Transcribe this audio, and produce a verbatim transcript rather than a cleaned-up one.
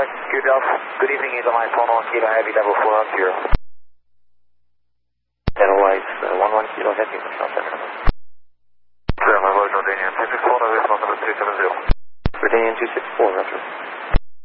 good, good evening, Eagle Line, phone on Kilo Heavy, double four on zero. Otherwise, uh, one one Kilo Heavy, South Center. Zero, my Jordanian two six four, Northwest Mountain two seven zero. Jordanian two six four, Roger.